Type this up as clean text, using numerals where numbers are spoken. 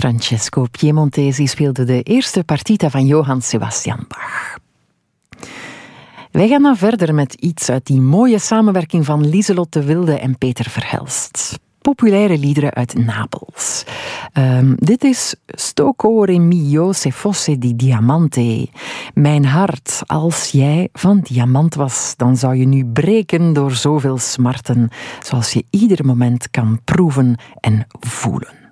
Francesco Piemontesi speelde de eerste partita van Johann Sebastian Bach. Wij gaan dan verder met iets uit die mooie samenwerking van Lieselot de Wilde en Peter Verhelst. Populaire liederen uit Napels. Dit is Sto cuore mio se fosse di diamante. Mijn hart, als jij van diamant was, dan zou je nu breken door zoveel smarten, zoals je ieder moment kan proeven en voelen.